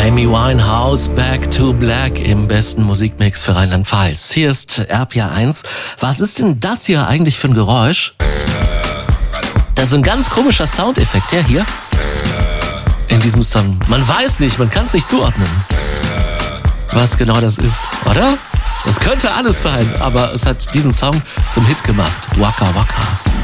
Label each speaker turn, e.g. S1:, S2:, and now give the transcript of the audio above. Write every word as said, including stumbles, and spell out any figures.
S1: Amy Winehouse, Back to Black im besten Musikmix für Rheinland-Pfalz. Hier ist R P R eins. Was ist denn das hier eigentlich für ein Geräusch? Das ist ein ganz komischer Soundeffekt, der hier in diesem Song. Man weiß nicht, man kann es nicht zuordnen, was genau das ist, oder? Das könnte alles sein, aber es hat diesen Song zum Hit gemacht. Waka Waka.